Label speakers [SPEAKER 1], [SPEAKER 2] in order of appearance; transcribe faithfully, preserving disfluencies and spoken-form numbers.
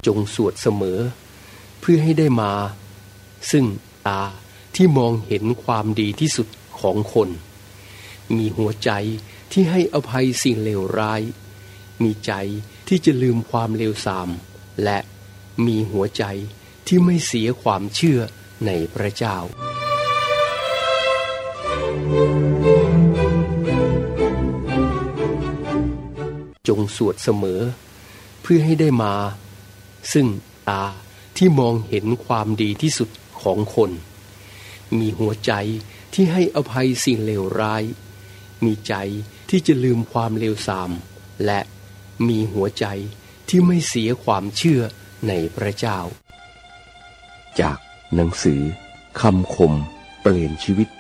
[SPEAKER 1] จงสวดเสมอเพื่อให้ได้มาซึ่งตาที่มองเห็นความดีที่สุดของคนมีหัวใจที่ให้อภัยสิ่งเลวร้ายมีใจที่จะลืมความเลวทรามและมีหัวใจที่ไม่เสียความเชื่อในพระเจ้าจงสวดเสมอเพื่อให้ได้มาซึ่งตาที่มองเห็นความดีที่สุดของคนมีหัวใจที่ให้อภัยสิ่งเลวร้ายมีใจที่จะลืมความเลวทรามและมีหัวใจที่ไม่เสียความเชื่อในพระเจ้าจากหนังสือคำคมเปลี่ยนชีวิต